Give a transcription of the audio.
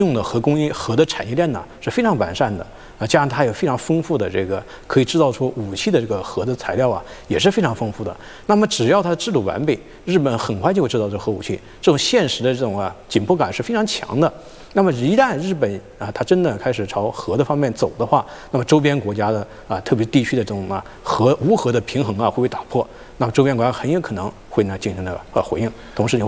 用的核工业、核的产业链呢是非常完善的。加上它有非常丰富的这个可以制造出武器的这个核的材料啊，也是非常丰富的。那么只要它制度完备，日本很快就会制造出核武器。这种现实的这种紧迫感是非常强的。那么一旦日本它真的开始朝核的方面走的话，那么周边国家的特别地区的这种无核的平衡会被打破。那么周边国家很有可能会进行回应，同时